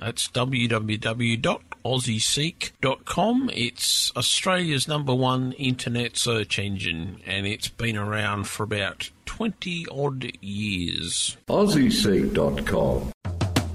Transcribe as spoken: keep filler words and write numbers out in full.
That's w w w dot aussie seek dot com. It's Australia's number one internet search engine, and it's been around for about twenty odd years. aussie seek dot com